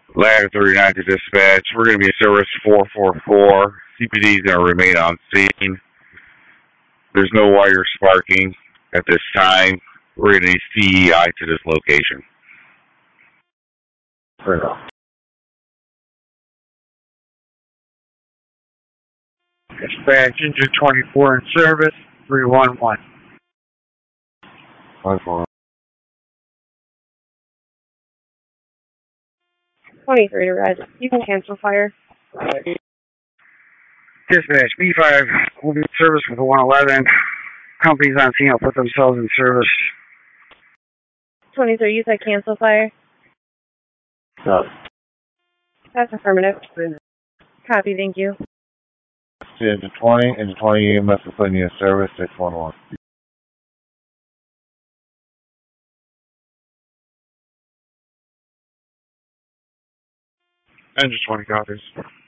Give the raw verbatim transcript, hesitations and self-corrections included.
Ladder thirty-nine to dispatch. We're going to be in service four four four. C P D is going to remain on scene. There's no wire sparking at this time. We're going to need C E I to this location. Dispatch, engine twenty-four in service, three one one. One four. twenty-three to red. You can cancel fire. Dispatch, B five will be in service with the one eleven. Companies on scene will put themselves in service. twenty-three, you said cancel fire? No. That's affirmative. Copy, thank you. Engine twenty, engine twenty E M S is putting you in service, six one one. Engine twenty copies.